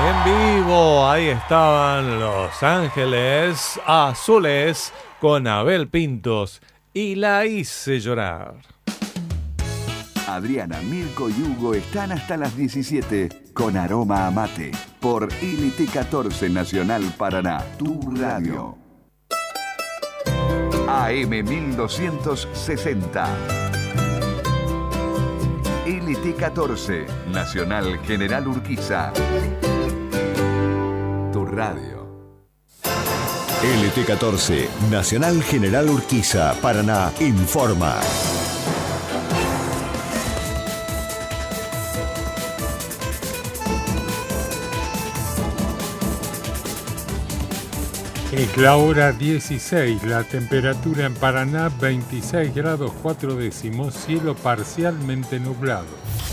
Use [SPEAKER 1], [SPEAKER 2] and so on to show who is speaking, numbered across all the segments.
[SPEAKER 1] En vivo, ahí estaban Los Ángeles Azules con Abel Pintos y La hice llorar.
[SPEAKER 2] Adriana, Mirko y Hugo están hasta las 17 con Aroma a Mate por LT14 Nacional Paraná, tu radio. AM 1260. LT14 Nacional General Urquiza. Tu radio.
[SPEAKER 3] LT14 Nacional General Urquiza, Paraná, informa.
[SPEAKER 4] Es la hora 16, la temperatura en Paraná 26 grados 4 décimos, cielo parcialmente nublado.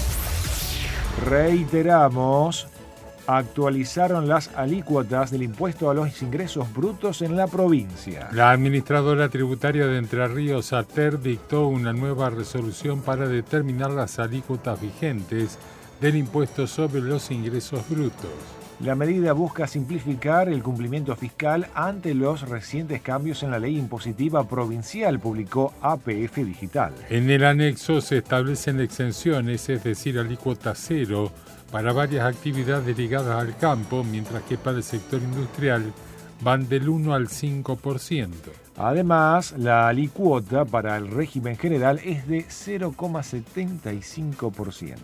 [SPEAKER 5] Reiteramos, actualizaron las alícuotas del impuesto a los ingresos brutos en la provincia.
[SPEAKER 4] La administradora tributaria de Entre Ríos, ATER, dictó una nueva resolución para determinar las alícuotas vigentes del impuesto sobre los ingresos brutos.
[SPEAKER 5] La medida busca simplificar el cumplimiento fiscal ante los recientes cambios en la ley impositiva provincial, publicó APF Digital.
[SPEAKER 4] En el anexo se establecen exenciones, es decir, alícuota cero, para varias actividades ligadas al campo, mientras que para el sector industrial van del 1 al 5%.
[SPEAKER 5] Además, la alícuota para el régimen general es de 0,75%.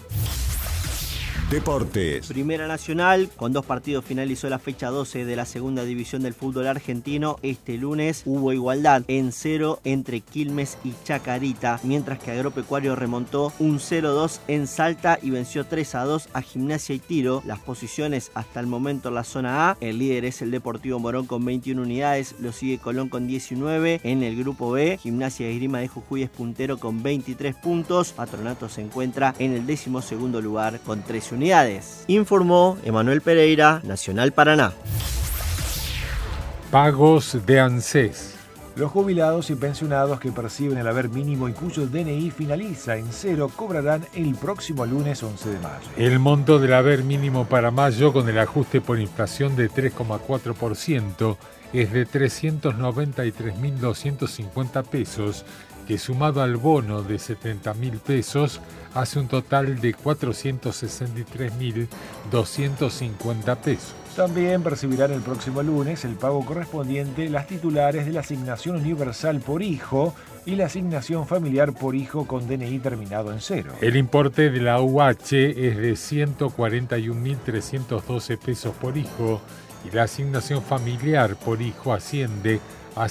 [SPEAKER 3] Deportes.
[SPEAKER 6] Primera Nacional, con 2 partidos, finalizó la fecha 12 de la segunda división del fútbol argentino. Este lunes hubo igualdad en 0 entre Quilmes y Chacarita, mientras que Agropecuario remontó un 0-2 en Salta y venció 3-2 a Gimnasia y Tiro. Las posiciones hasta el momento en la zona A: el líder es el Deportivo Morón con 21 unidades, lo sigue Colón con 19. En el grupo B, Gimnasia y Esgrima de Jujuy es puntero con 23 puntos. Patronato se encuentra en el 12º lugar con 13 unidades. Informó Emanuel Pereira, Nacional Paraná.
[SPEAKER 4] Pagos de ANSES.
[SPEAKER 5] Los jubilados y pensionados que perciben el haber mínimo y cuyo DNI finaliza en 0 cobrarán el próximo lunes 11 de mayo.
[SPEAKER 4] El monto del haber mínimo para mayo, con el ajuste por inflación de 3,4%, es de 393.250 pesos, que sumado al bono de 70.000 pesos hace un total de 463.250 pesos.
[SPEAKER 5] También percibirán el próximo lunes el pago correspondiente las titulares de la asignación universal por hijo y la asignación familiar por hijo con DNI terminado en 0.
[SPEAKER 4] El importe de la UH es de 141.312 pesos por hijo y la asignación familiar por hijo asciende a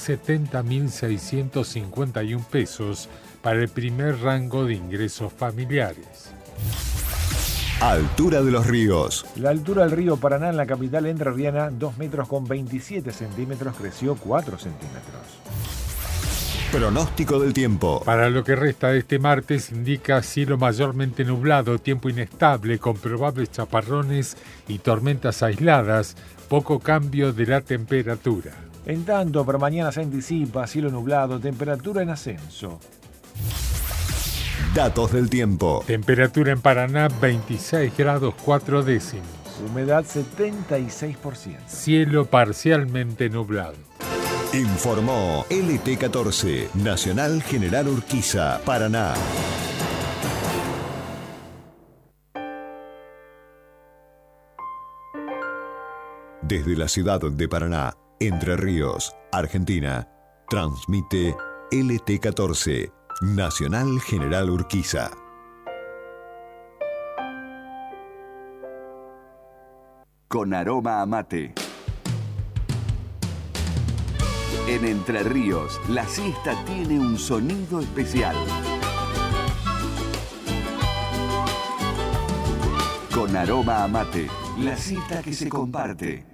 [SPEAKER 4] 70.651 pesos para el primer rango de ingresos familiares.
[SPEAKER 3] Altura de los ríos.
[SPEAKER 5] La altura del río Paraná en la capital entrerriana, 2 metros con 27 centímetros, creció 4 centímetros.
[SPEAKER 3] Pronóstico del tiempo.
[SPEAKER 4] Para lo que resta de este martes indica cielo mayormente nublado, tiempo inestable con probables chaparrones y tormentas aisladas, poco cambio de la temperatura.
[SPEAKER 5] En tanto, para mañana se anticipa cielo nublado, temperatura en ascenso.
[SPEAKER 3] Datos del tiempo.
[SPEAKER 4] Temperatura en Paraná 26 grados 4 décimos.
[SPEAKER 5] Humedad 76%.
[SPEAKER 4] Cielo parcialmente nublado.
[SPEAKER 3] Informó LT14 Nacional General Urquiza, Paraná. Desde la ciudad de Paraná, Entre Ríos, Argentina, transmite LT14 Nacional General Urquiza.
[SPEAKER 2] Con Aroma a Mate. En Entre Ríos, la siesta tiene un sonido especial. Con Aroma a Mate, la siesta que se comparte.